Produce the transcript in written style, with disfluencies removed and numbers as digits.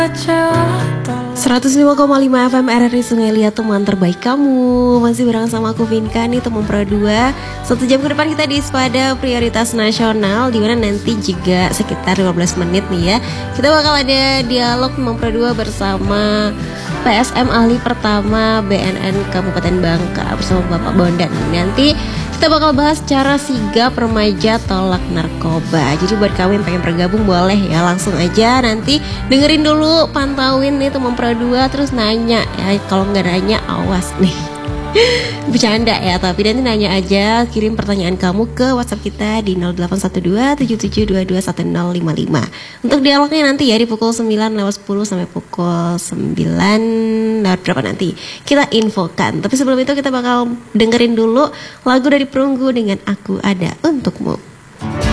105,5 FM RRI Sungai Liat, teman terbaik kamu. Masih bareng sama aku Vinka nih, teman Pro 2. 1 jam ke depan kita di Ispada Prioritas Nasional, dimana nanti juga sekitar 15 menit nih ya, kita bakal ada dialog teman Pro 2 bersama PSM Ahli Pertama BNN Kabupaten Bangka bersama Bapak Bondan. Nanti kita bakal bahas cara sigap remaja tolak narkoba. Jadi buat kamu yang pengen bergabung boleh ya, langsung aja nanti dengerin dulu, pantauin nih teman Pro 2, terus nanya ya. Kalau nggak nanya awas nih. Bercanda ya, tapi nanti nanya aja, kirim pertanyaan kamu ke WhatsApp kita di 0812-7722-1055. Untuk dialognya nanti ya di pukul 9:10 sampai pukul 9:00 nanti kita infokan. Tapi sebelum itu kita bakal dengerin dulu lagu dari Perunggu dengan Aku Ada Untukmu.